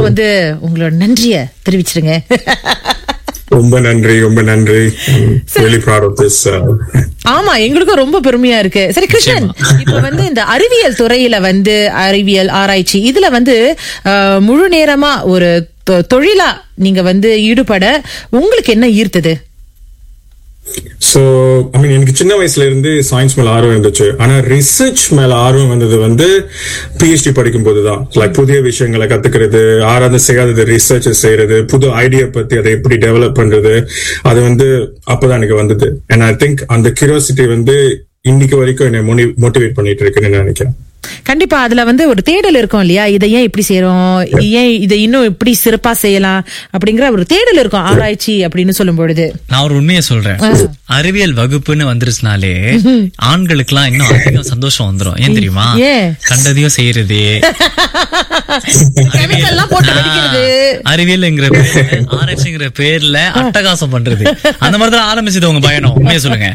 வந்து உங்களோட நன்றிய தெரிவிச்சிருங்க. ரொம்ப நன்றி, ரொம்ப நன்றி. Really proud of this. ஆமா, எங்களுக்கும் ரொம்ப பெருமையா இருக்கு. சரி கிருஷ்ணன், இப்ப வந்து இந்த அறிவியல் துறையில வந்து அறிவியல் ஆராய்ச்சி இதுல வந்து முழு நேரமா ஒரு தொழிலா நீங்க வந்து ஈடுபட உங்களுக்கு என்ன ஈர்த்தது? So, எனக்கு சின்ன வயசுல இருந்து சயின்ஸ் மேல ஆர்வம் இருந்துச்சு. ஆனா ரிசர்ச் மேல ஆர்வம் வந்தது வந்து PhD படிக்கும் போதுதான். லைக் புதிய விஷயங்களை கத்துக்கிறது, ஆராய்ந்து செய்யாதது ரிசர்ச் செய்யறது, புது ஐடியா பத்தி அதை எப்படி டெவலப் பண்றது, அது வந்து அப்பதான் எனக்கு வந்தது. And I think அந்த கியூரியாசிட்டி வந்து இன்னைக்கு வரைக்கும் என்னை மோட்டிவேட் பண்ணிட்டு இருக்குன்னு நினைக்கிறேன். கண்டிப்பா அதுல வந்து ஒரு தேடல் இருக்கும் இல்லையா? இதை ஏன் இப்படி செய்யறோம், ஏன் இதை இன்னும் இப்படி சிறப்பா செய்யலாம் அப்படிங்கிற ஒரு தேடல் இருக்கும் ஆராய்ச்சி அப்படின்னு சொல்லும் பொழுது. நான் ஒரு உண்மையை சொல்றேன், அறிவியல் வகுப்புன்னு வந்துருச்சுனாலே ஆண்களுக்கு எல்லாம் இன்னும் அதிகம் சந்தோஷம் வந்துரும். ஏன் தெரியுமா? கண்டதையும் செய்யறது, அறிவியல்ங்கிற ஆராய்ச்சிங்கிற பேர்ல அட்டகாசம் பண்றது, அந்த மாதிரிதான் ஆரம்பிச்சது உங்க பயணம். உண்மையை சொல்லுங்க.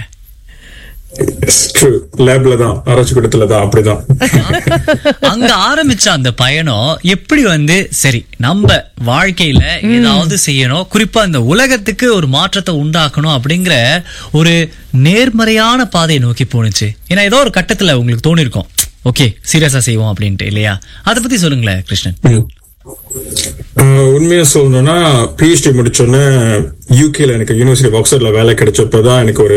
அங்க ஆரம்பிச்ச அந்த பயணம் எப்படி வந்து சரி நம்ம வாழ்க்கையில ஏதாவது செய்யணும், குறிப்பா இந்த உலகத்துக்கு ஒரு மாற்றத்தை உண்டாக்கணும் அப்படிங்கிற ஒரு நேர்மறையான பாதையை நோக்கி போனுச்சு? ஏன்னா ஏதோ ஒரு கட்டத்துல உங்களுக்கு தோணி இருக்கும், ஓகே சீரியஸா செய்வோம் அப்படின்ட்டு, இல்லையா? அதை பத்தி சொல்லுங்களேன் கிருஷ்ணன். உண்மையா சொல்லணும்னா PhD முடிச்சோன்னு யூகேல எனக்கு யூனிவர்சிட்டி ஆஃப் ஆக்ஸ்போர்ட்ல வேலை கிடைச்சப்பதான் எனக்கு ஒரு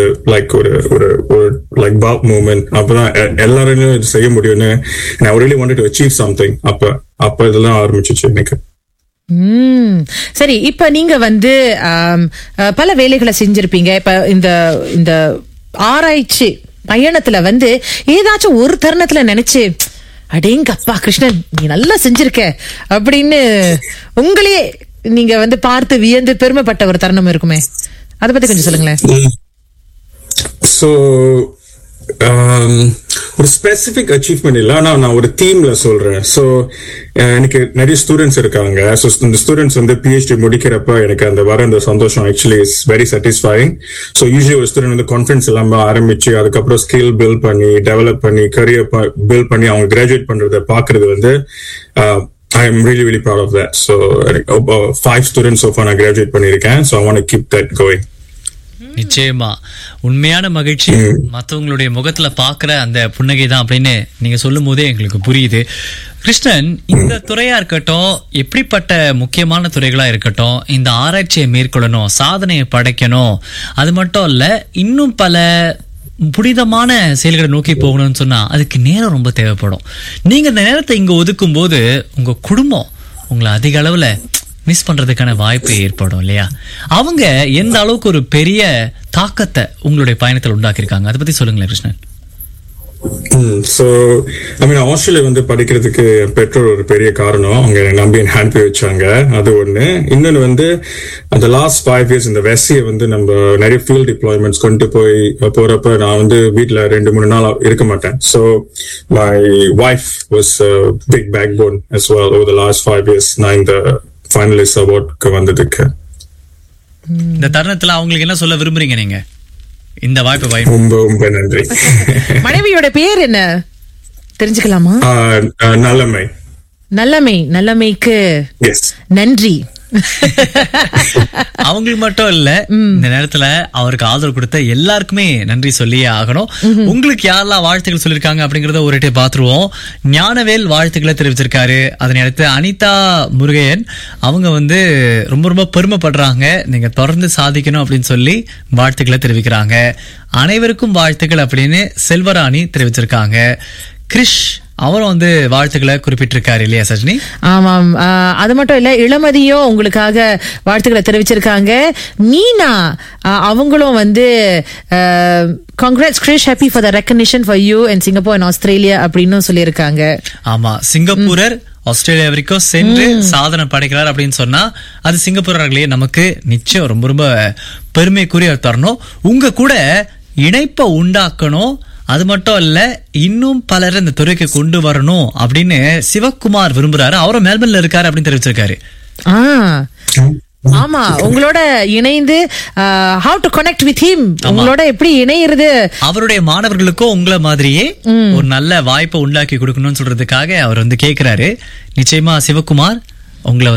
பாப் மூமெண்ட். அப்பதான் எல்லாரும் இது செய்ய முடியும்னு I really wanted to achieve something. அப்ப இதெல்லாம் ஆரம்பிச்சிச்சு எனக்கு. சரி, இப்ப நீங்க வந்து பல வேலைகளை செஞ்சிருப்பீங்க. இப்ப இந்த ஆராய்ச்சி பயணத்துல வந்து ஏதாச்சும் ஒரு தருணத்துல நினைச்சு அடேங்கப்பா கிருஷ்ணன் நீ நல்லா செஞ்சிருக்க அப்படின்னு உங்களையே நீங்க வந்து பார்த்து வியந்து பெருமைப்பட்ட ஒரு தருணம் இருக்குமே, அதை பத்தி கொஞ்சம் சொல்லுங்களேன். சோ ஒரு ஸ்பெசிபிக் அச்சீவ்மெண்ட் இல்ல, ஆனா நான் ஒரு தீம்ல சொல்றேன். சோ எனக்கு நிறைய ஸ்டூடெண்ட்ஸ் இருக்காங்க. சோ இந்த ஸ்டூடெண்ட்ஸ் வந்து PhD முடிக்கிறப்ப எனக்கு அந்த வர அந்த சந்தோஷம் actually is very satisfying. So usually ஒரு ஸ்டூடெண்ட் வந்து கான்ஃபிடன்ஸ் இல்லாம ஆரம்பிச்சு அதுக்கப்புறம் ஸ்கில் பில்ட் பண்ணி டெவலப் பண்ணி கரியர் பில்ட் பண்ணி அவங்க கிராஜுவேட் பண்றதை பாக்குறது வந்து I am really really proud of that. So 5 students so far நான் கிராஜுவேட் பண்ணிருக்கேன். So I want to keep that going. நிச்சயமா உண்மையான மகிழ்ச்சி மற்றவங்களுடைய முகத்துல பாக்குற அந்த புன்னகை தான் அப்படின்னு நீங்க சொல்லும் போதே எங்களுக்கு புரியுது. கிருஷ்ணன், இந்த துறையா இருக்கட்டும், எப்படிப்பட்ட முக்கியமான துறைகளா இருக்கட்டும், இந்த ஆராய்ச்சியை மேற்கொள்ளணும், சாதனையை படைக்கணும், அது மட்டும் இல்ல இன்னும் பல புனிதமான செயல்களை நோக்கி போகணும்னு சொன்னா அதுக்கு நேரம் ரொம்ப தேவைப்படும். நீங்க இந்த நேரத்தை இங்க ஒதுக்கும் போது உங்க குடும்பம் உங்களை அதிக அளவுல மிஸ் பண்றதுக்கான வாய்ப்பு ஏற்படும், இல்லையா? அவங்க எந்த அளவுக்கு ஒரு பெரிய தாக்கத்தை உங்களுடைய பயணத்தில் உண்டாக்கியிருக்காங்க, அதை பத்தி சொல்லுங்களேன் கிருஷ்ணன். ஆஸ்திரேலியா வந்து படிக்கிறதுக்கு பெற்றோர் ஒரு பெரிய காரணம். அவங்க நம்பி அனுப்பி வச்சாங்க, அது ஒண்ணு. இன்னொன்னு வந்து அந்த லாஸ்ட் 5 years இந்த வெஸ்ஸியை வந்து நம்ம நிறைய ஃபீல்ட் டிப்ளாய்மெண்ட்ஸ் கொண்டு போறப்ப நான் வந்து வீட்டுல 2-3 நாள் இருக்க மாட்டேன். So my wife was a big backbone as well over the last 5 years. நான் இந்த ஃபைனலிஸ்ட் அவார்டுக்கு வந்ததுக்கு இந்த தருணத்துல அவங்களுக்கு என்ன சொல்ல விரும்புறீங்க நீங்க? இந்த வாய்ப்பு ரொம்ப ரொம்ப நன்றி. மனைவியோட பேர் என்ன தெரிஞ்சுக்கலாமா? நல்லமைக்கு நன்றி. அவங்களுக்கு மட்டும் இல்ல, இந்த நேரத்துல அவருக்கு ஆதரவு கொடுத்த எல்லாருக்குமே நன்றி சொல்லியே ஆகணும். உங்களுக்கு யாரெல்லாம் வாழ்த்துக்கள் சொல்லிருக்காங்க அப்படிங்கறத ஒரு டே பாத்துருவோம். ஞானவேல் வாழ்த்துக்களை தெரிவிச்சிருக்காரு. அதனை அடுத்து அனிதா முருகையன் அவங்க வந்து ரொம்ப ரொம்ப பெருமைப்படுறாங்க, நீங்க தொடர்ந்து சாதிக்கணும் அப்படின்னு சொல்லி வாழ்த்துக்களை தெரிவிக்கிறாங்க. அனைவருக்கும் வாழ்த்துக்கள் அப்படின்னு செல்வராணி தெரிவிச்சிருக்காங்க. கிரிஷ் அவரும் வந்து வாழ்த்துக்களை குறிப்பிட்டிருக்காரு, இல்லையா சஜினி? ஆமாம், அது மட்டும் இல்ல, இளமதியும் உங்களுக்காக வாழ்த்துக்களை தெரிவிச்சிருக்காங்க. மீனா அவங்களும் வந்து congrats Krish, happy for the recognition for you in Singapore and Australia அப்படின்னு சொல்லியிருக்காங்க. ஆமா, சிங்கப்பூரர் ஆஸ்திரேலியா வரைக்கும் சென்று சாதனை படைக்கிறார் அப்படின்னு சொன்னா அது சிங்கப்பூரர்களே நமக்கு நிச்சயம் ரொம்ப ரொம்ப பெருமைக்குரிய தரணும். உங்க கூட இணைப்பை உண்டாக்கணும், அது மட்டும் இல்ல இன்னும் பலர் இந்த துறைக்கு கொண்டு வரணும் அப்படின்னு சிவகுமார் விரும்புறாரு. அவரும் மெல்பர்ன்ல இருக்காரு அப்படின்னு தெரிவிச்சிருக்காரு. ஆமா, உங்களோட இணைந்து how to connect with him, உங்களோட எப்படி இணையிறது, அவருடைய மாணவர்களுக்கும் உங்களை மாதிரியே ஒரு நல்ல வாய்ப்பை உண்டாக்கி கொடுக்கணும்னு சொல்றதுக்காக அவர் வந்து கேக்குறாரு. நிச்சயமா சிவகுமார் உங்களை